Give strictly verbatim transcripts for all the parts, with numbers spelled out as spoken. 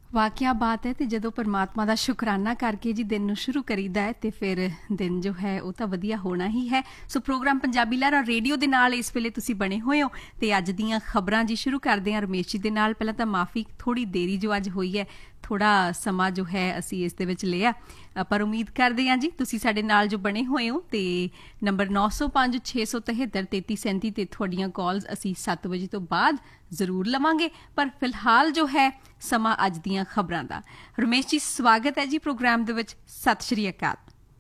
ਵਾਕਿਆ ਬਾਤ ਹੈ। ਤੇ ਜਦੋਂ ਪਰਮਾਤਮਾ ਦਾ ਸ਼ੁਕਰਾਨਾ ਕਰਕੇ ਜੀ ਦਿਨ ਨੂੰ ਸ਼ੁਰੂ ਕਰੀਦਾ ਹੈ ਤੇ ਫਿਰ ਦਿਨ ਜੋ ਹੈ ਉਹ ਤਾਂ ਵਧੀਆ ਹੋਣਾ ਹੀ ਹੈ। ਸੋ ਪ੍ਰੋਗਰਾਮ ਪੰਜਾਬੀ ਲਹਿਰ ਰੇਡੀਓ ਦੇ ਨਾਲ ਇਸ ਵੇਲੇ ਤੁਸੀਂ ਬਣੇ ਹੋਏ ਹੋ ਤੇ ਅੱਜ ਦੀਆਂ ਖਬਰਾਂ ਜੀ ਸ਼ੁਰੂ ਕਰਦੇ ਹਾਂ ਰਮੇਸ਼ ਜੀ ਦੇ ਨਾਲ। ਪਹਿਲਾਂ ਤਾਂ ਮਾਫੀ, ਥੋੜੀ ਦੇਰੀ ਜੋ ਅੱਜ ਹੋਈ ਹੈ, ਥੋੜਾ ਸਮਾਂ ਜੋ ਹੈ ਅਸੀਂ ਇਸ ਦੇ ਵਿੱਚ ਲਿਆ, ਪਰ ਉਮੀਦ ਕਰਦੇ ਹਾਂ ਜੀ ਤੁਸੀਂ ਸਾਡੇ ਨਾਲ ਜੋ ਬਣੇ ਹੋਏ ਹੋ। ਤੇ ਨੰਬਰ ਨੌ ਸੌ ਪੰਜ ਛੇ ਸੌ ਤਿਹੱਤਰ ਤੇਤੀ ਸੈਂਤੀ ਤੇ ਤੁਹਾਡੀਆਂ ਕਾਲਸ ਅਸੀਂ ਸੱਤ ਵਜੇ ਤੋਂ ਬਾਅਦ ਜ਼ਰੂਰ ਲਵਾਂਗੇ। ਪਰ ਫਿਲਹਾਲ ਜੋ ਹੈ ਸਮਾਂ ਅੱਜ ਦੀਆਂ ਖਬਰਾਂ ਦਾ। ਰਮੇਸ਼ ਜੀ ਸਵਾਗਤ ਹੈ ਜੀ ਪ੍ਰੋਗਰਾਮ ਦੇ ਵਿੱਚ। ਸਤਿ ਸ਼੍ਰੀ ਅਕਾਲ।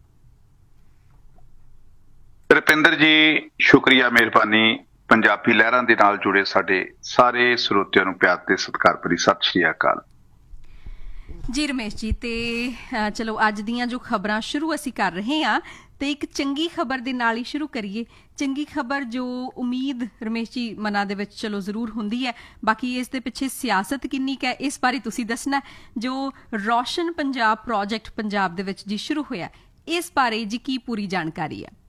ਰੁਪਿੰਦਰ ਜੀ ਸ਼ੁਕਰੀਆ, ਮਿਹਰਬਾਨੀ। ਪੰਜਾਬੀ ਲਹਿਰਾਂ ਦੇ ਨਾਲ ਜੁੜੇ ਸਾਡੇ ਸਾਰੇ ਸਰੋਤਿਆਂ ਨੂੰ ਪਿਆਰ ਤੇ ਸਤਿਕਾਰ ਭਰੀ ਸਤਿ ਸ਼੍ਰੀ ਅਕਾਲ ਜੀ। ਰਮੇਸ਼ ਜੀ ਤੇ ਚਲੋ ਅੱਜ ਦੀਆਂ ਜੋ ਖਬਰਾਂ ਸ਼ੁਰੂ ਅਸੀਂ ਕਰ ਰਹੇ ਹਾਂ ਤੇ ਇੱਕ ਚੰਗੀ ਖਬਰ ਦੇ ਨਾਲ ਹੀ ਸ਼ੁਰੂ ਕਰੀਏ। ਚੰਗੀ ਖਬਰ ਜੋ ਉਮੀਦ ਰਮੇਸ਼ ਜੀ ਮਨਾਂ ਦੇ ਵਿੱਚ ਚਲੋ ਜ਼ਰੂਰ ਹੁੰਦੀ ਹੈ, ਬਾਕੀ ਇਸ ਦੇ ਪਿੱਛੇ ਸਿਆਸਤ ਕਿੰਨੀ ਕੁ ਹੈ ਇਸ ਬਾਰੇ ਤੁਸੀਂ ਦੱਸਣਾ। ਜੋ ਰੋਸ਼ਨ ਪੰਜਾਬ ਪ੍ਰੋਜੈਕਟ ਪੰਜਾਬ ਦੇ ਵਿੱਚ ਜੀ ਸ਼ੁਰੂ ਹੋਇਆ, ਇਸ ਬਾਰੇ ਜੀ ਕੀ ਪੂਰੀ ਜਾਣਕਾਰੀ ਹੈ?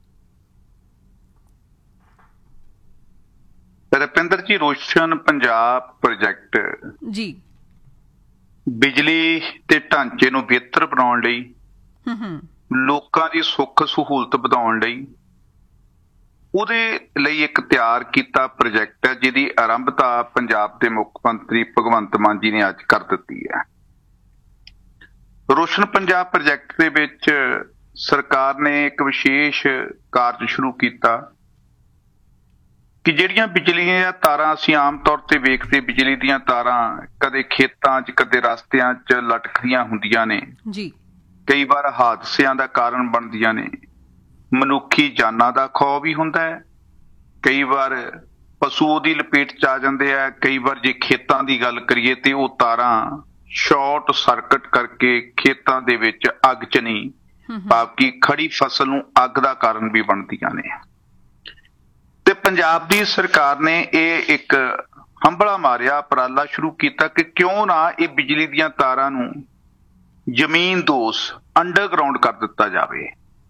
ਰੁਪਿੰਦਰ ਜੀ, ਰੋਸ਼ਨ ਪੰਜਾਬ ਪ੍ਰੋਜੈਕਟ ਜੀ ਬਿਜਲੀ ਦੇ ਢਾਂਚੇ ਨੂੰ ਬਿਹਤਰ ਬਣਾਉਣ ਲਈ, ਲੋਕਾਂ ਦੀ ਸੁੱਖ ਸਹੂਲਤ ਵਧਾਉਣ ਲਈ, ਉਹਦੇ ਲਈ ਇੱਕ ਤਿਆਰ ਕੀਤਾ ਪ੍ਰੋਜੈਕਟ ਹੈ ਜਿਹਦੀ ਆਰੰਭਤਾ ਪੰਜਾਬ ਦੇ ਮੁੱਖ ਮੰਤਰੀ ਭਗਵੰਤ ਮਾਨ ਜੀ ਨੇ ਅੱਜ ਕਰ ਦਿੱਤੀ ਹੈ। ਰੋਸ਼ਨ ਪੰਜਾਬ ਪ੍ਰੋਜੈਕਟ ਦੇ ਵਿੱਚ ਸਰਕਾਰ ਨੇ ਇੱਕ ਵਿਸ਼ੇਸ਼ ਕਾਰਜ ਸ਼ੁਰੂ ਕੀਤਾ ਕਿ ਜਿਹੜੀਆਂ ਬਿਜਲੀ ਦੀਆਂ ਤਾਰਾਂ ਅਸੀਂ ਆਮ ਤੌਰ ਤੇ ਵੇਖਦੇ, ਬਿਜਲੀ ਦੀਆਂ ਤਾਰਾਂ ਕਦੇ ਖੇਤਾਂ 'ਚ ਕਦੇ ਰਸਤਿਆਂ 'ਚ ਲਟਕਦੀਆਂ ਹੁੰਦੀਆਂ ਨੇ ਜੀ, ਕਈ ਵਾਰ ਹਾਦਸਿਆਂ ਦਾ ਕਾਰਨ ਬਣਦੀਆਂ ਨੇ, ਮਨੁੱਖੀ ਜਾਨਾਂ ਦਾ ਖੌਅ ਵੀ ਹੁੰਦਾ ਹੈ, ਕਈ ਵਾਰ ਪਸ਼ੂ ਉਹਦੀ ਲਪੇਟ 'ਚ ਆ ਜਾਂਦੇ ਆ, ਕਈ ਵਾਰ ਜੇ ਖੇਤਾਂ ਦੀ ਗੱਲ ਕਰੀਏ ਤੇ ਉਹ ਤਾਰਾਂ ਸ਼ਾਰਟ ਸਰਕਟ ਕਰਕੇ ਖੇਤਾਂ ਦੇ ਵਿੱਚ ਅੱਗ 'ਚ ਨਹੀਂ, ਭਾਵ ਕਿ ਖੜੀ ਫਸਲ ਨੂੰ ਅੱਗ ਦਾ ਕਾਰਨ ਵੀ ਬਣਦੀਆਂ ਨੇ। ਤੇ ਪੰਜਾਬ ਦੀ ਸਰਕਾਰ ਨੇ ਇਹ ਇੱਕ ਹੰਭਲਾ ਮਾਰਿਆ, ਉਪਰਾਲਾ ਸ਼ੁਰੂ ਕੀਤਾ ਕਿ ਕਿਉਂ ਨਾ ਇਹ ਬਿਜਲੀ ਦੀਆਂ ਤਾਰਾਂ ਨੂੰ ਜ਼ਮੀਨ ਦੋਸ ਅੰਡਰਗਰਾਉਂਡ ਕਰ ਦਿੱਤਾ ਜਾਵੇ।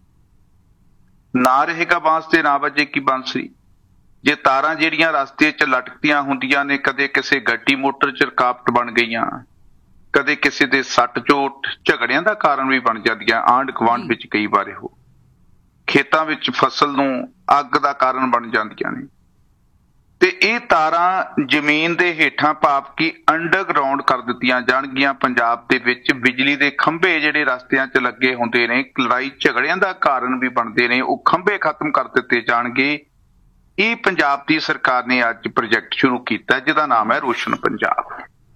ਨਾ ਰਹੇਗਾ ਬਾਂਸ ਤੇ ਨਾ ਵੱਜੇ ਕੀ ਬਾਂਸਰੀ। ਜੇ ਤਾਰਾਂ ਜਿਹੜੀਆਂ ਰਸਤੇ 'ਚ ਲਟਕਦੀਆਂ ਹੁੰਦੀਆਂ ਨੇ, ਕਦੇ ਕਿਸੇ ਗੱਡੀ ਮੋਟਰ 'ਚ ਰੁਕਾਵਟ ਬਣ ਗਈਆਂ, ਕਦੇ ਕਿਸੇ ਦੇ ਸੱਟ ਚੋਟ ਝਗੜਿਆਂ ਦਾ ਕਾਰਨ ਵੀ ਬਣ ਜਾਂਦੀਆਂ, ਆਂਢ ਗੁਆਂਢ ਵਿੱਚ ਕਈ ਵਾਰ ਇਹੋ ਖੇਤਾਂ ਵਿੱਚ ਫਸਲ ਨੂੰ ਅੱਗ ਦਾ ਕਾਰਨ ਬਣ ਜਾਂਦੀਆਂ ਨੇ। ਤੇ ਇਹ ਤਾਰਾਂ ਜ਼ਮੀਨ ਦੇ ਹੇਠਾਂ ਭਾਵ ਕਿ ਅੰਡਰਗਰਾਉਂਡ ਕਰ ਦਿੱਤੀਆਂ ਜਾਣਗੀਆਂ। ਪੰਜਾਬ ਦੇ ਵਿੱਚ ਬਿਜਲੀ ਦੇ ਖੰਭੇ ਜਿਹੜੇ ਰਸਤਿਆਂ 'ਚ ਲੱਗੇ ਹੁੰਦੇ ਨੇ, ਲੜਾਈ ਝਗੜਿਆਂ ਦਾ ਕਾਰਨ ਵੀ ਬਣਦੇ ਨੇ, ਉਹ ਖੰਭੇ ਖਤਮ ਕਰ ਦਿੱਤੇ ਜਾਣਗੇ। ਇਹ ਪੰਜਾਬ ਦੀ ਸਰਕਾਰ ਨੇ ਅੱਜ ਪ੍ਰੋਜੈਕਟ ਸ਼ੁਰੂ ਕੀਤਾ ਜਿਹਦਾ ਨਾਮ ਹੈ ਰੋਸ਼ਨ ਪੰਜਾਬ।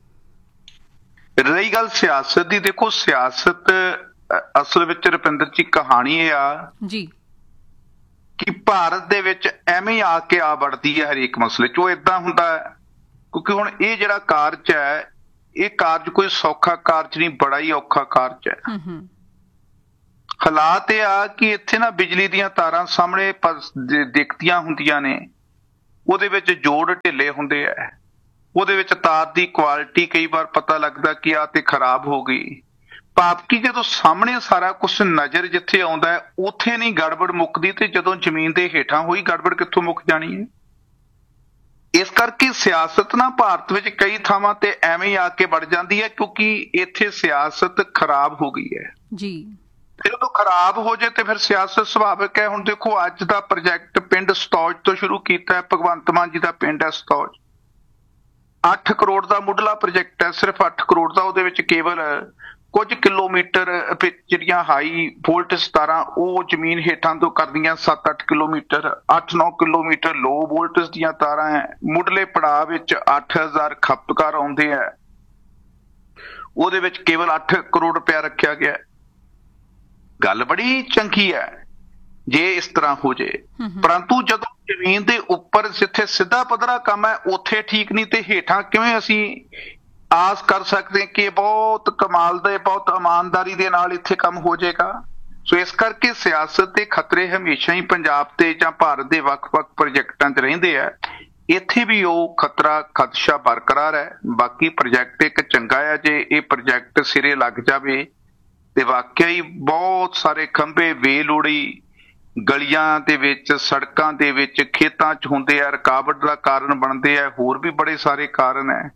ਰਹੀ ਗੱਲ ਸਿਆਸਤ ਦੀ, ਦੇਖੋ ਸਿਆਸਤ ਅਸਲ ਵਿੱਚ ਰੁਪਿੰਦਰ ਜੀ ਕਹਾਣੀ ਇਹ ਆ ਜੀ ਕਿ ਭਾਰਤ ਦੇ ਵਿੱਚ ਐਵੇਂ ਆ ਕੇ ਆ ਵੜਦੀ ਹੈ ਹਰੇਕ ਮਸਲੇ 'ਚ। ਉਹ ਏਦਾਂ ਹੁੰਦਾ ਹੈ ਕਿਉਂਕਿ ਹੁਣ ਇਹ ਜਿਹੜਾ ਕਾਰਜ ਹੈ, ਇਹ ਕਾਰਜ ਕੋਈ ਸੌਖਾ ਕਾਰਜ ਨਹੀਂ, ਬੜਾ ਹੀ ਔਖਾ ਕਾਰਜ ਹੈ। ਹਾਲਾਤ ਇਹ ਆ ਕਿ ਇੱਥੇ ਨਾ ਬਿਜਲੀ ਦੀਆਂ ਤਾਰਾਂ ਸਾਹਮਣੇ ਦਿਖਦੀਆਂ ਹੁੰਦੀਆਂ ਨੇ, ਉਹਦੇ ਵਿੱਚ ਜੋੜ ਢਿੱਲੇ ਹੁੰਦੇ ਆ, ਉਹਦੇ ਵਿੱਚ ਤਾਰ ਦੀ ਕੁਆਲਿਟੀ ਕਈ ਵਾਰ ਪਤਾ ਲੱਗਦਾ ਕਿ ਆ ਤੇ ਖਰਾਬ ਹੋ ਗਈ। ਭਾਵ ਕਿ ਜਦੋਂ ਸਾਹਮਣੇ ਸਾਰਾ ਕੁਛ ਨਜ਼ਰ ਜਿੱਥੇ ਆਉਂਦਾ ਹੈ ਉੱਥੇ ਨਹੀਂ ਗੜਬੜ ਮੁੱਕਦੀ, ਤੇ ਜਦੋਂ ਜ਼ਮੀਨ ਦੇ ਹੇਠਾਂ ਹੋਈ ਗੜਬੜ ਕਿੱਥੋਂ ਮੁੱਕ ਜਾਣੀ ਹੈ। ਇਸ ਕਰਕੇ ਸਿਆਸਤ ਨਾ ਭਾਰਤ ਵਿੱਚ ਕਈ ਥਾਵਾਂ ਤੇ ਐਵੇਂ ਹੀ ਆ ਕੇ ਵੜ ਜਾਂਦੀ ਹੈ ਕਿਉਂਕਿ ਇੱਥੇ ਸਿਆਸਤ ਖਰਾਬ ਹੋ ਗਈ ਹੈ ਜੀ। ਜਦੋਂ ਖਰਾਬ ਹੋ ਜਾਏ ਤੇ ਫਿਰ ਸਿਆਸਤ ਸੁਭਾਵਿਕ ਹੈ। ਹੁਣ ਦੇਖੋ ਅੱਜ ਦਾ ਪ੍ਰੋਜੈਕਟ ਪਿੰਡ ਸਤੌਜ ਤੋਂ ਸ਼ੁਰੂ ਕੀਤਾ ਹੈ, ਭਗਵੰਤ ਮਾਨ ਜੀ ਦਾ ਪਿੰਡ ਹੈ ਸਤੌਜ। ਅੱਠ ਕਰੋੜ ਦਾ ਮੁੱਢਲਾ ਪ੍ਰੋਜੈਕਟ ਹੈ, ਸਿਰਫ ਅੱਠ ਕਰੋੜ ਦਾ। ਉਹਦੇ ਵਿੱਚ ਕੇਵਲ ਕੁਝ ਕਿਲੋਮੀਟਰ ਜਿਹੜੀਆਂ ਹਾਈ ਵੋਲਟੇਜ ਤਾਰਾਂ ਉਹ ਜ਼ਮੀਨ ਹੇਠਾਂ ਤੋਂ ਕਰਦੀਆਂ ਸੱਤ ਅੱਠ ਕਿਲੋਮੀਟਰ, ਅੱਠ ਨੌ ਕਿਲੋਮੀਟਰ ਲੋ ਵੋਲਟੇਜ ਦੀਆਂ ਤਾਰਾਂ ਹੈ। ਮੁੱਢਲੇ ਪੜਾਅ ਵਿੱਚ ਅੱਠ ਹਜ਼ਾਰ ਖਪਤਕਾਰ ਆਉਂਦੇ ਹੈ, ਉਹਦੇ ਵਿੱਚ ਕੇਵਲ ਅੱਠ ਕਰੋੜ ਰੁਪਇਆ ਰੱਖਿਆ ਗਿਆ। ਗੱਲ ਬੜੀ ਚੰਗੀ ਹੈ ਜੇ ਇਸ ਤਰ੍ਹਾਂ ਹੋ ਜੇ, ਪਰੰਤੂ ਜਦੋਂ ਜ਼ਮੀਨ ਦੇ ਉੱਪਰ ਜਿੱਥੇ ਸਿੱਧਾ ਪੱਧਰਾ ਕੰਮ ਹੈ ਉੱਥੇ ਠੀਕ ਨਹੀਂ, ਤੇ ਹੇਠਾਂ ਕਿਵੇਂ ਅਸੀਂ ਆਸ ਕਰ ਸਕਦੇ ਕਿ ਬਹੁਤ ਕਮਾਲ ਦੇ, ਬਹੁਤ ਇਮਾਨਦਾਰੀ ਦੇ ਨਾਲ ਇੱਥੇ ਕੰਮ ਹੋ ਜਾਏਗਾ। ਸੋ ਇਸ ਕਰਕੇ ਸਿਆਸਤ ਦੇ ਖਤਰੇ ਹਮੇਸ਼ਾ ਹੀ ਪੰਜਾਬ ਤੇ ਜਾਂ ਭਾਰਤ ਦੇ ਵੱਖ-ਵੱਖ ਪ੍ਰੋਜੈਕਟਾਂ 'ਚ ਰਹਿੰਦੇ ਆ। ਇੱਥੇ ਵੀ ਉਹ ਖਤਰਾ ਖਦਸ਼ਾ ਬਰਕਰਾਰ ਹੈ। ਬਾਕੀ ਪ੍ਰੋਜੈਕਟ ਇੱਕ ਚੰਗਾ ਹੈ, ਜੇ ਇਹ ਪ੍ਰੋਜੈਕਟ ਸਿਰੇ ਲੱਗ ਜਾਵੇ ਤੇ ਵਾਕਿਆ ਹੀ ਬਹੁਤ ਸਾਰੇ ਖੰਭੇ ਬੇਲੋੜੀ ਗਲੀਆਂ ਦੇ ਵਿੱਚ, ਸੜਕਾਂ ਦੇ ਵਿੱਚ, ਖੇਤਾਂ 'ਚ ਹੁੰਦੇ ਆ, ਰੁਕਾਵਟ ਦਾ ਕਾਰਨ ਬਣਦੇ ਆ, ਹੋਰ ਵੀ ਬੜੇ ਸਾਰੇ ਕਾਰਨ ਹੈ।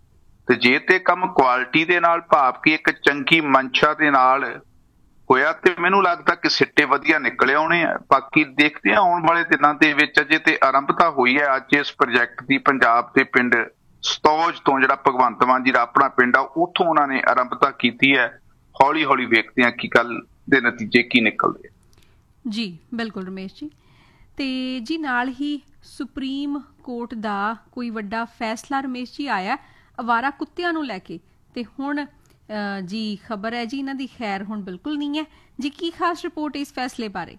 ਤੇ ਜੇ ਤੇ ਕੰਮ ਕੁਆਲਿਟੀ ਦੇ ਨਾਲ ਭਾਵ ਕਿ ਇੱਕ ਚੰਗੀ ਮਨਸ਼ਾ ਦੇ ਨਾਲ ਹੋਇਆ ਤੇ ਮੈਨੂੰ ਲੱਗਦਾ ਕਿ ਸਿੱਟੇ ਵਧੀਆ ਨਿਕਲੇ ਆਉਣੇ ਆ। ਬਾਕੀ ਦੇਖਦੇ ਆ ਆਉਣ ਵਾਲੇ ਦਿਨਾਂ ਦੇ ਵਿੱਚ। ਅਜੇ ਤੇ ਆਰੰਭਤਾ ਹੋਈ ਹੈ ਅੱਜ ਇਸ ਪ੍ਰੋਜੈਕਟ ਦੀ। ਪੰਜਾਬ ਦੇ ਪਿੰਡ ਸਤੌਜ ਤੋਂ ਜਿਹੜਾ ਭਗਵੰਤ ਮਾਨ ਜੀ ਦਾ ਆਪਣਾ ਪਿੰਡ ਆ, ਉੱਥੋਂ ਉਹਨਾਂ ਨੇ ਆਰੰਭਤਾ ਕੀਤੀ ਹੈ। ਹੌਲੀ ਹੌਲੀ ਵੇਖਦੇ ਆ ਕਿ ਕੱਲ ਦੇ ਨਤੀਜੇ ਕੀ ਨਿਕਲਦੇ ਆ। ਜੀ ਬਿਲਕੁਲ ਰਮੇਸ਼ ਜੀ। ਤੇ ਜੀ ਨਾਲ ਹੀ ਸੁਪਰੀਮ ਕੋਰਟ ਦਾ ਕੋਈ ਵੱਡਾ ਫੈਸਲਾ ਰਮੇਸ਼ ਜੀ ਆਇਆ ਅਵਾਰਾ ਕੁੱਤਿਆਂ ਨੂੰ ਲੈ ਕੇ। ਤੇ ਹੁਣ ਜੀ ਖਬਰ ਹੈ ਜੀ ਇਹਨਾਂ ਦੀ ਖੈਰ ਹੁਣ ਬਿਲਕੁਲ ਨਹੀਂ ਹੈ ਜੀ। ਕੀ ਖਾਸ ਰਿਪੋਰਟ ਇਸ ਫੈਸਲੇ ਬਾਰੇ?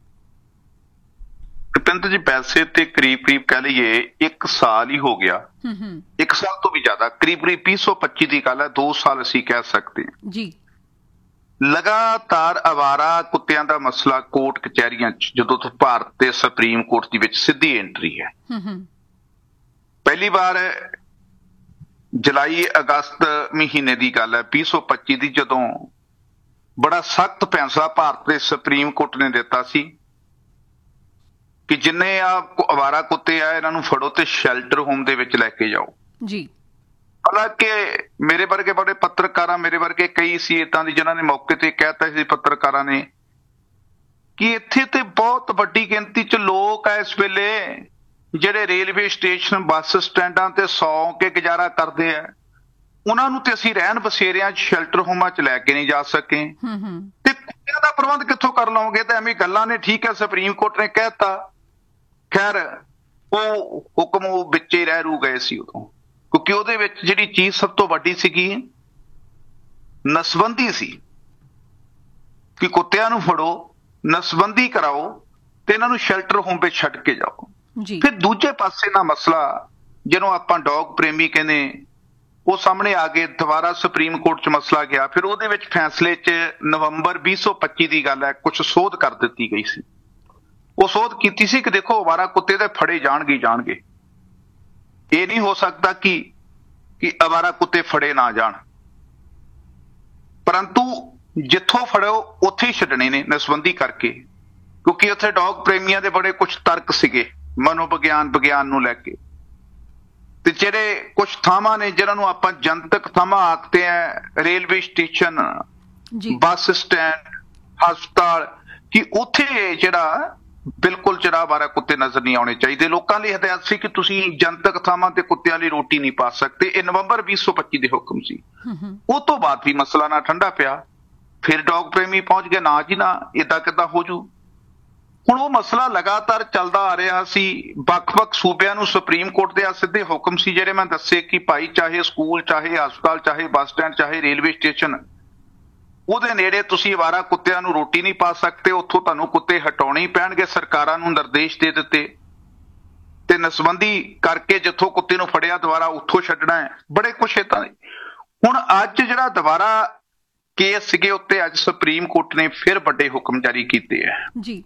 ਰੁਪਿੰਦਰ ਜੀ, ਪੈਸੇ ਤੇ ਕਰੀਬ ਕਰੀਬ ਕਹਿ ਲਈਏ ਇੱਕ ਸਾਲ ਹੀ ਹੋ ਗਿਆ। ਇੱਕ ਸਾਲ ਤੋਂ ਵੀ ਜ਼ਿਆਦਾ, ਕਰੀਬ ਕਰੀਬ ਵੀਹ ਸੌ ਪੱਚੀ ਦੀ ਗੱਲ ਹੈ। ਦੋ ਸਾਲ ਅਸੀਂ ਕਹਿ ਸਕਦੇ ਹਾਂ ਜੀ। ਲਗਾਤਾਰ ਅਵਾਰਾ ਕੁੱਤਿਆਂ ਦਾ ਮਸਲਾ ਕੋਰਟ ਕਚਹਿਰੀਆਂ ਚ ਜਦੋਂ ਤੋਂ ਭਾਰਤ ਦੇ ਸੁਪਰੀਮ ਕੋਰਟ ਦੀ ਵਿੱਚ ਸਿੱਧੀ ਐਂਟਰੀ ਹੈ। ਪਹਿਲੀ ਵਾਰ ਜੁਲਾਈ ਅਗਸਤ ਮਹੀਨੇ ਦੀ ਗੱਲ ਹੈ ਵੀਹ ਸੌ ਪੱਚੀ ਦੀ, ਜਦੋਂ ਬੜਾ ਸਖਤ ਫੈਸਲਾ ਭਾਰਤ ਦੇ ਸੁਪਰੀਮ ਕੋਰਟ ਨੇ ਦਿੱਤਾ ਸੀ ਕਿ ਜਿੰਨੇ ਆ ਅਵਾਰਾ ਕੁੱਤੇ ਆ ਇਹਨਾਂ ਨੂੰ ਫੜੋ ਤੇ ਸ਼ੈਲਟਰ ਹੋਮ ਦੇ ਵਿੱਚ ਲੈ ਕੇ ਜਾਓ ਜੀ। ਹਾਲਾਂਕਿ ਮੇਰੇ ਵਰਗੇ ਬੜੇ ਪੱਤਰਕਾਰਾਂ, ਮੇਰੇ ਵਰਗੇ ਕਈ ਸੀ ਏਦਾਂ ਦੀ ਜਿਨ੍ਹਾਂ ਨੇ ਮੌਕੇ ਤੇ ਕਹਿਤਾ ਸੀ ਪੱਤਰਕਾਰਾਂ ਨੇ ਕਿ ਇੱਥੇ ਤੇ ਬਹੁਤ ਵੱਡੀ ਗਿਣਤੀ ਚ ਲੋਕ ਆ ਇਸ ਵੇਲੇ ਜਿਹੜੇ ਰੇਲਵੇ ਸਟੇਸ਼ਨ, ਬੱਸ ਸਟੈਂਡਾਂ ਤੇ ਸੌਂ ਕੇ ਗੁਜ਼ਾਰਾ ਕਰਦੇ ਆ। ਉਹਨਾਂ ਨੂੰ ਤੇ ਅਸੀਂ ਰਹਿਣ ਬਸੇਰਿਆਂ ਚ ਸ਼ੈਲਟਰ ਹੋਮਾਂ ਚ ਲੈ ਕੇ ਨਹੀਂ ਜਾ ਸਕੇ ਤੇ ਕੁੱਤਿਆਂ ਦਾ ਪ੍ਰਬੰਧ ਕਿੱਥੋਂ ਕਰ ਲਓਗੇ? ਤਾਂ ਐਵੇਂ ਗੱਲਾਂ ਨੇ। ਠੀਕ ਹੈ, ਸੁਪਰੀਮ ਕੋਰਟ ਨੇ ਕਹਿਤਾ। ਖੈਰ ਉਹ ਹੁਕਮ ਉਹ ਵਿੱਚੇ ਰਹਿ ਰੂ ਗਏ ਸੀ ਉਦੋਂ, ਕਿਉਂਕਿ ਉਹਦੇ ਵਿੱਚ ਜਿਹੜੀ ਚੀਜ਼ ਸਭ ਤੋਂ ਵੱਡੀ ਸੀਗੀ ਨਸਬੰਦੀ ਸੀ ਕਿ ਕੁੱਤਿਆਂ ਨੂੰ ਫੜੋ, ਨਸਬੰਦੀ ਕਰਾਓ ਤੇ ਇਹਨਾਂ ਨੂੰ ਸ਼ੈਲਟਰ ਹੋਮ ਵਿੱਚ ਛੱਡ ਕੇ ਜਾਓ। ਫਿਰ ਦੂਜੇ ਪਾਸੇ ਦਾ ਮਸਲਾ ਜਿਹਨੂੰ ਆਪਾਂ ਡੌਗ ਪ੍ਰੇਮੀ ਕਹਿੰਦੇ, ਉਹ ਸਾਹਮਣੇ ਆ ਕੇ ਦੁਬਾਰਾ ਸੁਪਰੀਮ ਕੋਰਟ ਚ ਮਸਲਾ ਗਿਆ। ਫਿਰ ਉਹਦੇ ਵਿੱਚ ਫੈਸਲੇ ਚ ਨਵੰਬਰ ਵੀਹ ਸੌ ਪੱਚੀ ਦੀ ਗੱਲ ਹੈ, ਕੁਛ ਸੋਧ ਕਰ ਦਿੱਤੀ ਗਈ ਸੀ। ਉਹ ਸੋਧ ਕੀਤੀ ਸੀ ਕਿ ਦੇਖੋ ਅਵਾਰਾ ਕੁੱਤੇ ਤੇ ਫੜੇ ਜਾਣਗੇ ਜਾਣਗੇ ਇਹ ਨਹੀਂ ਹੋ ਸਕਦਾ ਕਿ ਕਿ ਅਵਾਰਾ ਕੁੱਤੇ ਫੜੇ ਨਾ ਜਾਣ, ਪਰੰਤੂ ਜਿੱਥੋਂ ਫੜੋ ਉੱਥੇ ਹੀ ਛੱਡਣੇ ਨੇ ਨਸਬੰਦੀ ਕਰਕੇ, ਕਿਉਂਕਿ ਉੱਥੇ ਡੌਗ ਪ੍ਰੇਮੀਆਂ ਦੇ ਬੜੇ ਕੁਝ ਤਰਕ ਸੀਗੇ ਮਨੋਵਿਗਿਆਨ ਵਿਗਿਆਨ ਨੂੰ ਲੈ ਕੇ। ਤੇ ਜਿਹੜੇ ਕੁਝ ਥਾਵਾਂ ਨੇ ਜਿਹਨਾਂ ਨੂੰ ਆਪਾਂ ਜਨਤਕ ਥਾਵਾਂ ਆਖਦੇ ਆ, ਰੇਲਵੇ ਸਟੇਸ਼ਨ, ਬੱਸ ਸਟੈਂਡ, ਹਸਪਤਾਲ, ਕਿ ਉੱਥੇ ਜਿਹੜਾ ਬਿਲਕੁਲ ਜਿਹੜਾ ਅਵਾਰਾ ਕੁੱਤੇ ਨਜ਼ਰ ਨਹੀਂ ਆਉਣੇ ਚਾਹੀਦੇ। ਲੋਕਾਂ ਲਈ ਹਦਾਇਤ ਸੀ ਕਿ ਤੁਸੀਂ ਜਨਤਕ ਥਾਵਾਂ ਤੇ ਕੁੱਤਿਆਂ ਲਈ ਰੋਟੀ ਨਹੀਂ ਪਾ ਸਕਦੇ। ਇਹ ਨਵੰਬਰ ਵੀਹ ਸੌ ਪੱਚੀ ਦੇ ਹੁਕਮ ਸੀ। ਉਹ ਤੋਂ ਬਾਅਦ ਵੀ ਮਸਲਾ ਨਾ ਠੰਡਾ ਪਿਆ। ਫਿਰ ਡੌਗ ਪ੍ਰੇਮੀ ਪਹੁੰਚ ਗਏ ਨਾ ਜੀ ਨਾ, ਏਦਾਂ ਕਿੱਦਾਂ ਹੋ ਜੂ। ਹੁਣ ਉਹ ਮਸਲਾ ਲਗਾਤਾਰ ਚੱਲਦਾ ਆ ਰਿਹਾ ਸੀ। ਵੱਖ-ਵੱਖ ਸੂਬਿਆਂ ਨੂੰ ਸੁਪਰੀਮ ਕੋਰਟ ਦੇ ਆ ਸਿੱਧੇ ਹੁਕਮ ਸੀ ਜਿਹੜੇ ਮੈਂ ਦੱਸੇ ਕਿ ਭਾਈ ਚਾਹੇ ਸਕੂਲ, ਚਾਹੇ ਹਸਪਤਾਲ, ਚਾਹੇ ਬੱਸ ਸਟੈਂਡ, ਚਾਹੇ ਰੇਲਵੇ ਸਟੇਸ਼ਨ, ਉਹਦੇ ਨੇੜੇ ਤੁਸੀਂ ਅਵਾਰਾ ਕੁੱਤਿਆਂ ਨੂੰ ਰੋਟੀ ਨਹੀਂ ਪਾ ਸਕਦੇ। ਉੱਥੋਂ ਤੁਹਾਨੂੰ ਕੁੱਤੇ ਹਟਾਉਣੇ ਹੀ ਪੈਣਗੇ। ਸਰਕਾਰਾਂ ਨੂੰ ਨਿਰਦੇਸ਼ ਦੇ ਦਿੱਤੇ ਤੇ ਨਸਬੰਦੀ ਕਰਕੇ ਜਿੱਥੋਂ ਕੁੱਤੇ ਨੂੰ ਫੜਿਆ ਦੁਬਾਰਾ ਉੱਥੋਂ ਛੱਡਣਾ ਹੈ। ਬੜੇ ਕੁਛ ਏਦਾਂ ਦੇ। ਹੁਣ ਅੱਜ ਜਿਹੜਾ ਦੁਬਾਰਾ ਕੇਸ ਸੀਗੇ ਉੱਤੇ ਅੱਜ ਸੁਪਰੀਮ ਕੋਰਟ ਨੇ ਫਿਰ ਵੱਡੇ ਹੁਕਮ ਜਾਰੀ ਕੀਤੇ ਹੈ ਜੀ।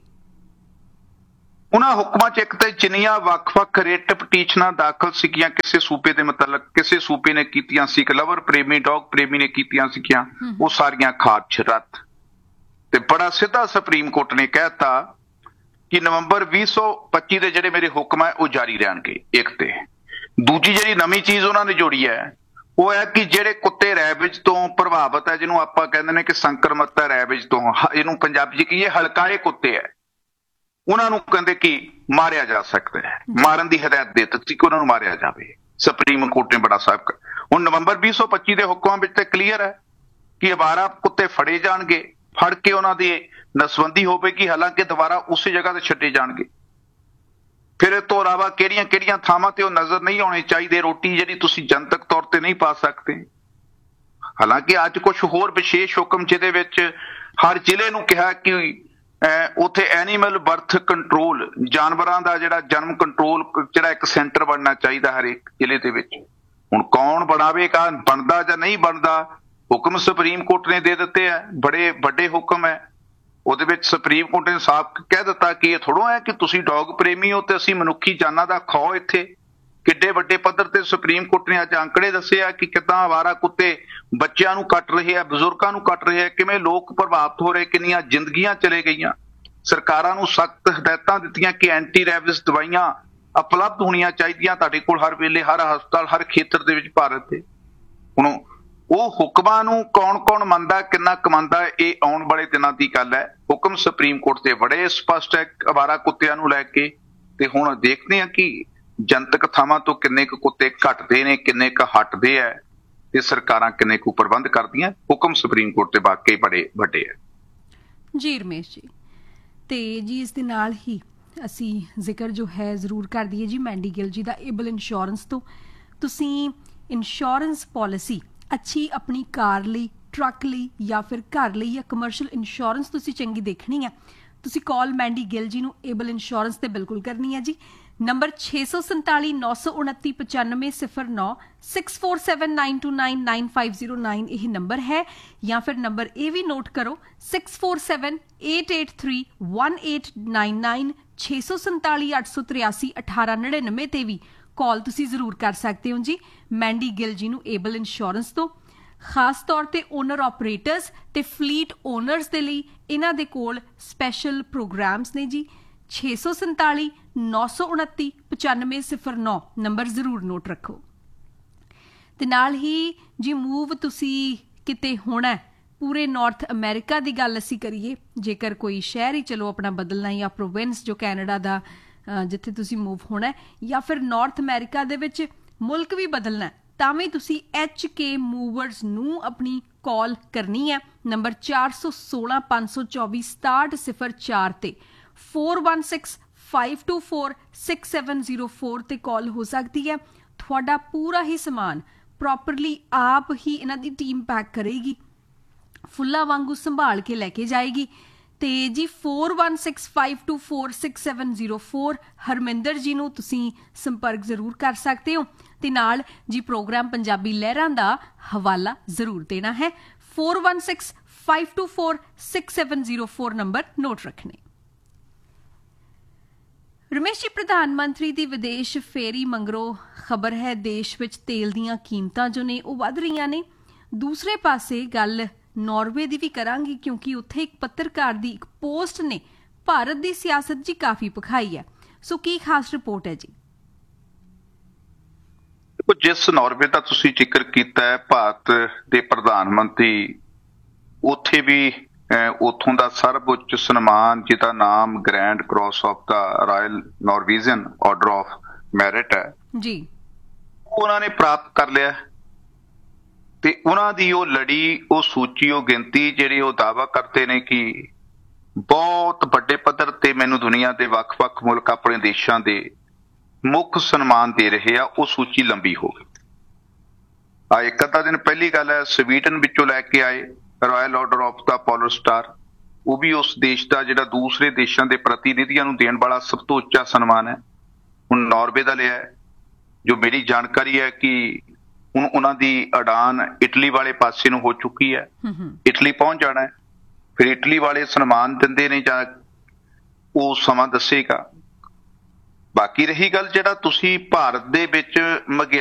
ਉਹਨਾਂ ਹੁਕਮਾਂ ਚ ਇੱਕ ਤੇ ਜਿੰਨੀਆਂ ਵੱਖ-ਵੱਖ ਰਿਟ ਪਟੀਸ਼ਨਾਂ ਦਾਖਲ ਸੀਗੀਆਂ ਕਿਸੇ ਸੂਬੇ ਦੇ ਮੁਤਲਕ, ਕਿਸੇ ਸੂਬੇ ਨੇ ਕੀਤੀਆਂ ਸੀ, ਲਵਰ ਪ੍ਰੇਮੀ, ਡੌਗ ਪ੍ਰੇਮੀ ਨੇ ਕੀਤੀਆਂ ਸੀਗੀਆਂ, ਉਹ ਸਾਰੀਆਂ ਖਾਰਜ ਰੱਦ। ਤੇ ਬੜਾ ਸਿੱਧਾ ਸੁਪਰੀਮ ਕੋਰਟ ਨੇ ਕਹਿਤਾ ਕਿ ਨਵੰਬਰ ਵੀਹ ਸੌ ਪੱਚੀ ਦੇ ਜਿਹੜੇ ਮੇਰੇ ਹੁਕਮ ਹੈ ਉਹ ਜਾਰੀ ਰਹਿਣਗੇ। ਇੱਕ ਤੇ ਦੂਜੀ ਜਿਹੜੀ ਨਵੀਂ ਚੀਜ਼ ਉਹਨਾਂ ਨੇ ਜੋੜੀ ਹੈ ਉਹ ਹੈ ਕਿ ਜਿਹੜੇ ਕੁੱਤੇ ਰੈਬਿਜ ਤੋਂ ਪ੍ਰਭਾਵਿਤ ਹੈ, ਜਿਹਨੂੰ ਆਪਾਂ ਕਹਿੰਦੇ ਨੇ ਕਿ ਸੰਕਰਮਤ ਹੈ ਰੈਬਿਜ ਤੋਂ, ਇਹਨੂੰ ਪੰਜਾਬੀ ਚ ਕਹੀਏ ਹਲਕਾਏ ਕੁੱਤੇ ਹੈ, ਉਹਨਾਂ ਨੂੰ ਕਹਿੰਦੇ ਕਿ ਮਾਰਿਆ ਜਾ ਸਕਦਾ ਹੈ। ਮਾਰਨ ਦੀ ਹਦਾਇਤ ਦੇ ਦਿੱਤੀ ਕਿ ਉਹਨਾਂ ਨੂੰ ਮਾਰਿਆ ਜਾਵੇ। ਸੁਪਰੀਮ ਕੋਰਟ ਨੇ ਬੜਾ ਸਾਫ਼ ਕਰ। ਹੁਣ ਨਵੰਬਰ ਵੀਹ ਸੌ ਪੱਚੀ ਦੇ ਹੁਕਮਾਂ ਵਿੱਚ ਤੇ ਕਲੀਅਰ ਹੈ ਕਿ ਅਵਾਰਾ ਕੁੱਤੇ ਫੜੇ ਜਾਣਗੇ, ਫੜ ਕੇ ਉਹਨਾਂ ਦੀ ਨਸਬੰਦੀ ਹੋਵੇਗੀ, ਹਾਲਾਂਕਿ ਦੁਬਾਰਾ ਉਸੇ ਜਗ੍ਹਾ ਤੇ ਛੱਡੇ ਜਾਣਗੇ। ਫਿਰ ਇਹ ਤੋਂ ਇਲਾਵਾ ਕਿਹੜੀਆਂ ਕਿਹੜੀਆਂ ਥਾਵਾਂ ਤੇ ਉਹ ਨਜ਼ਰ ਨਹੀਂ ਆਉਣੇ ਚਾਹੀਦੇ। ਰੋਟੀ ਜਿਹੜੀ ਤੁਸੀਂ ਜਨਤਕ ਤੌਰ ਤੇ ਨਹੀਂ ਪਾ ਸਕਦੇ। ਹਾਲਾਂਕਿ ਅੱਜ ਕੁਝ ਹੋਰ ਵਿਸ਼ੇਸ਼ ਹੁਕਮ ਜਿਹਦੇ ਵਿੱਚ ਹਰ ਜ਼ਿਲ੍ਹੇ ਨੂੰ ਕਿਹਾ ਕਿ ਉੱਥੇ ਐਨੀਮਲ ਬਰਥ ਕੰਟਰੋਲ, ਜਾਨਵਰਾਂ ਦਾ ਜਿਹੜਾ ਜਨਮ ਕੰਟਰੋਲ ਜਿਹੜਾ ਇੱਕ ਸੈਂਟਰ ਬਣਨਾ ਚਾਹੀਦਾ ਹਰੇਕ ਜ਼ਿਲ੍ਹੇ ਦੇ ਵਿੱਚ। ਹੁਣ ਕੌਣ ਬਣਾਵੇਗਾ, ਬਣਦਾ ਜਾਂ ਨਹੀਂ ਬਣਦਾ, ਹੁਕਮ ਸੁਪਰੀਮ ਕੋਰਟ ਨੇ ਦੇ ਦਿੱਤੇ ਹੈ। ਬੜੇ ਵੱਡੇ ਹੁਕਮ ਹੈ। ਉਹਦੇ ਵਿੱਚ ਸੁਪਰੀਮ ਕੋਰਟ ਨੇ ਸਾਫ਼ ਕਹਿ ਦਿੱਤਾ ਕਿ ਇਹ ਥੋੜ੍ਹਾ ਹੈ ਕਿ ਤੁਸੀਂ ਡੌਗ ਪ੍ਰੇਮੀ ਹੋ ਤੇ ਅਸੀਂ ਮਨੁੱਖੀ ਜਾਨਾਂ ਦਾ ਖੌਅ। ਇੱਥੇ ਕਿੱਡੇ ਵੱਡੇ ਪੱਧਰ ਤੇ ਸੁਪਰੀਮ ਕੋਰਟ ਨੇ ਅੱਜ ਅੰਕੜੇ ਦੱਸੇ ਆ ਕਿ ਕਿੱਦਾਂ ਅਵਾਰਾ ਕੁੱਤੇ ਬੱਚਿਆਂ ਨੂੰ ਕੱਟ ਰਹੇ ਆ, ਬਜ਼ੁਰਗਾਂ ਨੂੰ ਕੱਟ ਰਹੇ ਆ, ਕਿਵੇਂ ਲੋਕ ਪ੍ਰਭਾਵਿਤ ਹੋ ਰਹੇ, ਕਿੰਨੀਆਂ ਜ਼ਿੰਦਗੀਆਂ ਚਲੇ ਗਈਆਂ। ਸਰਕਾਰਾਂ ਨੂੰ ਸਖਤ ਹਦਾਇਤਾਂ ਦਿੱਤੀਆਂ ਕਿ ਐਂਟੀ ਰੈਬਿਸ ਦਵਾਈਆਂ ਉਪਲਬਧ ਹੋਣੀਆਂ ਚਾਹੀਦੀਆਂ ਤੁਹਾਡੇ ਕੋਲ ਹਰ ਵੇਲੇ, ਹਰ ਹਸਪਤਾਲ, ਹਰ ਖੇਤਰ ਦੇ ਵਿੱਚ ਭਾਰਤ ਦੇ। ਹੁਣ ਉਹ ਹੁਕਮਾਂ ਨੂੰ ਕੌਣ ਕੌਣ ਮੰਨਦਾ, ਕਿੰਨਾ ਕੁ ਮੰਨਦਾ, ਇਹ ਆਉਣ ਵਾਲੇ ਦਿਨਾਂ ਦੀ ਗੱਲ ਹੈ। ਹੁਕਮ ਸੁਪਰੀਮ ਕੋਰਟ ਦੇ ਬੜੇ ਸਪਸ਼ਟ ਹੈ ਅਵਾਰਾ ਕੁੱਤਿਆਂ ਨੂੰ ਲੈ ਕੇ, ਤੇ ਹੁਣ ਦੇਖਦੇ ਹਾਂ ਕਿ ਜਨਤਕ ਥਾਵਾਂ ਤੋਂ ਕਿੰਨੇ ਕੁ ਕੁੱਤੇ ਘਟਦੇ ਨੇ, ਕਿੰਨੇ ਕੁ ਹਟਦੇ ਹੈ, ਤੇ ਸਰਕਾਰਾਂ ਕਿੰਨੇ ਕੁ ਪ੍ਰਬੰਧ ਕਰਦੀਆਂ। ਹੁਕਮ ਸੁਪਰੀਮ ਕੋਰਟ ਦੇ ਵਾਕਈ ਬੜੇ ਵੱਡੇ ਹੈ। ਜੀ ਰਮੇਸ਼ ਜੀ, ਤੇ ਜੀ ਇਸ ਦੇ ਨਾਲ ਹੀ ਅਸੀਂ ਜ਼ਿਕਰ ਜੋ ਹੈ ਜ਼ਰੂਰ ਕਰ ਦਈਏ ਜੀ ਮੈਂਡੀ ਗਿੱਲ ਜੀ ਦਾ ਏਬਲ ਇੰਸ਼ੋਰੈਂਸ ਤੋਂ। ਤੁਸੀਂ ਇੰਸ਼ੋਰੈਂਸ ਪਾਲਿਸੀ ਅੱਛੀ ਆਪਣੀ ਕਾਰ ਲਈ, ਟਰੱਕ ਲਈ ਜਾਂ ਫਿਰ ਘਰ ਲਈ ਜਾਂ ਕਮਰਸ਼ੀਅਲ ਇੰਸ਼ੋਰੈਂਸ ਤੁਸੀਂ ਚੰਗੀ ਦੇਖਣੀ ਹੈ, ਤੁਸੀਂ ਕਾਲ ਮੈਂਡੀ ਗਿੱਲ ਜੀ ਨੂੰ ਏਬਲ ਇੰਸ਼ੋਰੈਂਸ ਤੇ ਬਿਲਕੁਲ ਕਰਨੀ ਹੈ ਜੀ। ਨੰਬਰ ਛੇ ਸੌ ਸੰਤਾਲੀ ਨੌ ਸੌ ਉਨੱਤੀ ਪਚਾਨਵੇਂ ਸਿਫਰ ਨੌ six four seven nine to nine nine five zero nine ਇਹ ਨੰਬਰ ਹੈ, ਜਾਂ ਫਿਰ ਨੰਬਰ ਇਹ ਵੀ ਨੋਟ ਕਰੋ six four seven eight eight three one eight nine nine ਛੇ ਸੌ ਸੰਤਾਲੀ ਅੱਠ ਸੌ ਤਰਿਆਸੀ ਅਠਾਰਾਂ ਨੜਿਨਵੇਂ ਤੇ ਵੀ ਕਾਲ ਤੁਸੀਂ ਜ਼ਰੂਰ ਕਰ ਸਕਦੇ ਹੋ ਜੀ ਮੈਂਡੀ ਗਿੱਲ ਜੀ ਨੂੰ ਏਬਲ ਇੰਸ਼ੋਰੈਂਸ ਤੋਂ। ਖਾਸ ਤੌਰ ਤੇ ਓਨਰ ਆਪਰੇਟਰਸ ਤੇ ਫਲੀਟ ਓਨਰਸ ਦੇ ਲਈ ਇਹਨਾਂ ਦੇ ਕੋਲ ਸਪੈਸ਼ਲ ਪ੍ਰੋਗਰਾਮਸ ਨੇ ਜੀ। ਛੇ ਸੌ ਸੰਤਾਲੀ ਨੌ ਸੌ ਉਨੱਤੀ ਪਚਾਨਵੇਂ ਸਿਫਰ ਨੌ ਨੰਬਰ ਜ਼ਰੂਰ ਨੋਟ ਰੱਖੋ। ਤੇ ਨਾਲ ਹੀ ਜੀ ਮੂਵ ਤੁਸੀਂ ਕਿਤੇ ਹੋਣਾ, ਪੂਰੇ ਨਾਰਥ ਅਮਰੀਕਾ ਦੀ ਗੱਲ ਅਸੀਂ ਕਰੀਏ, ਜੇਕਰ ਕੋਈ ਸ਼ਹਿਰ ਹੀ ਚਲੋ ਆਪਣਾ ਬਦਲਣਾ ਜਾਂ ਪ੍ਰੋਵਿੰਸ ਜੋ ਕੈਨੇਡਾ ਦਾ ਜਿੱਥੇ ਤੁਸੀਂ ਮੂਵ ਹੋਣਾ, ਜਾਂ ਫਿਰ ਨਾਰਥ ਅਮਰੀਕਾ ਦੇ ਵਿੱਚ ਮੁਲਕ ਵੀ ਬਦਲਣਾ, ਤਾਂ ਵੀ ਤੁਸੀਂ ਐਚ ਕੇ ਮੂਵਰਸ ਨੂੰ ਆਪਣੀ ਕਾਲ ਕਰਨੀ ਹੈ। ਨੰਬਰ ਚਾਰ ਸੌ ਸੋਲਾਂ ਪੰਜ ਸੌ ਚੌਵੀ ਸਤਾਹਠ ਸਿਫਰ ਚਾਰ ਤੇ four one six five two four six seven zero four ਤੇ ਕਾਲ ਹੋ ਸਕਦੀ ਹੈ। ਤੁਹਾਡਾ ਪੂਰਾ ਹੀ ਸਮਾਨ ਪ੍ਰੋਪਰਲੀ ਆਪ ਹੀ ਇਹਨਾਂ ਦੀ ਟੀਮ ਪੈਕ ਕਰੇਗੀ, ਫੁੱਲਾਂ ਵਾਂਗੂ ਸੰਭਾਲ ਕੇ ਲੈ ਕੇ ਜਾਏਗੀ। ਤੇ ਜੀ four one six five two four six seven zero four Harminder ਜੀ ਨੂੰ ਤੁਸੀਂ ਸੰਪਰਕ ਜ਼ਰੂਰ ਕਰ ਸਕਦੇ ਹੋ। ਤੇ ਨਾਲ ਜੀ ਪ੍ਰੋਗਰਾਮ ਪੰਜਾਬੀ ਲਹਿਰਾਂ ਦਾ ਹਵਾਲਾ ਜ਼ਰੂਰ ਦੇਣਾ ਹੈ। Four one six five two four six seven zero four number note ਰੱਖਣੇ। ਰਮੇਸ਼ ਜੀ, ਪ੍ਰਧਾਨ ਮੰਤਰੀ ਦੀ ਵਿਦੇਸ਼ ਫੇਰੀ ਮੰਗਰੋਂ ਖਬਰ ਹੈ ਦੇਸ਼ ਵਿੱਚ ਤੇਲ ਦੀਆਂ ਕੀਮਤਾਂ ਜੋ ਨੇ ਉਹ ਵੱਧ ਰਹੀਆਂ ਨੇ। ਦੂਸਰੇ ਪਾਸੇ ਗੱਲ ਨਾਰਵੇ ਦੀ ਵੀ ਕਰਾਂਗੀ, ਕਿਉਂਕਿ ਉੱਥੇ ਇੱਕ ਪੱਤਰਕਾਰ ਦੀ ਇੱਕ ਪੋਸਟ ਨੇ ਭਾਰਤ ਦੀ ਸਿਆਸਤ ਜੀ ਕਾਫੀ ਭਖਾਈ ਹੈ। ਸੋ ਕੀ ਖਾਸ ਰਿਪੋਰਟ ਹੈ ਜੀ? ਜਿਸ ਨਾਰਵੇ ਦਾ ਤੁਸੀਂ ਜ਼ਿਕਰ ਕੀਤਾ ਹੈ, ਭਾਰਤ ਦੇ ਪ੍ਰਧਾਨ ਮੰਤਰੀ ਉੱਥੇ ਵੀ ਉੱਥੋਂ ਦਾ ਸਰਵਉੱਚ ਸਨਮਾਨ ਜਿਹਦਾ ਨਾਮ grand cross of the royal Norwegian order of merit ਹੈ ਜੀ, ਉਹਨਾਂ ਨੇ ਪ੍ਰਾਪਤ ਕਰ ਲਿਆ। ਤੇ ਉਹਨਾਂ ਦੀ ਉਹ ਲੜੀ, ਉਹ ਸੂਚੀ, ਉਹ ਗਿਣਤੀ ਜਿਹੜੀ ਉਹ ਦਾਅਵਾ ਕਰਦੇ ਨੇ ਕਿ ਬਹੁਤ ਵੱਡੇ ਪੱਧਰ ਤੇ ਮੈਨੂੰ ਦੁਨੀਆ ਦੇ ਵੱਖ-ਵੱਖ ਮੁਲਕ ਆਪਣੇ ਦੇਸ਼ਾਂ ਦੇ ਮੁੱਖ ਸਨਮਾਨ ਦੇ ਰਹੇ ਆ, ਉਹ ਸੂਚੀ ਲੰਬੀ ਹੋ ਗਈ। ਆ ਇੱਕ ਅੱਧਾ ਦਿਨ ਪਹਿਲੀ ਗੱਲ ਹੈ, ਸਵੀਡਨ ਵਿੱਚੋਂ ਲੈ ਕੇ ਆਏ royal order of the polar star, ਉਹ ਵੀ ਉਸ ਦੇਸ਼ ਦਾ ਜਿਹੜਾ ਦੂਸਰੇ ਦੇਸ਼ਾਂ ਦੇ ਪ੍ਰਤੀਨਿਧੀਆਂ ਨੂੰ ਦੇਣ ਵਾਲਾ ਸਭ ਤੋਂ ਉੱਚਾ ਸਨਮਾਨ ਹੈ। ਹੁਣ ਨਾਰਵੇ ਦਾ ਲਿਆ, ਜੋ ਮੇਰੀ ਜਾਣਕਾਰੀ ਹੈ ਕਿ ਹੁਣ ਉਹਨਾਂ ਦੀ ਉਡਾਨ ਇਟਲੀ ਵਾਲੇ ਪਾਸੇ ਨੂੰ ਹੋ ਚੁੱਕੀ ਹੈ, ਇਟਲੀ ਪਹੁੰਚ ਜਾਣਾ ਹੈ। ਫਿਰ ਇਟਲੀ ਵਾਲੇ ਸਨਮਾਨ ਦਿੰਦੇ ਨੇ ਜਾਂ ਉਹ ਸਮਾਂ ਦੱਸੇਗਾ। ਬਾਕੀ ਰਹੀ ਗੱਲ ਜਿਹੜਾ ਤੁਸੀਂ ਭਾਰਤ ਦੇ ਵਿੱਚ ਮਹਿੰਗਾਈ